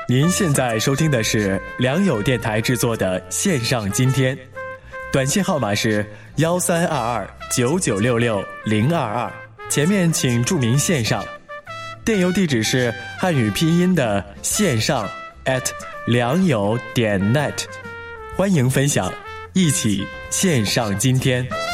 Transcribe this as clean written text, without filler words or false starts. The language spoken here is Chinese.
您现在收听的是良友电台制作的线上今天，短信号码是13229966-022，前面请注明线上，电邮地址是汉语拼音的线上良友.net，欢迎分享，一起线上今天。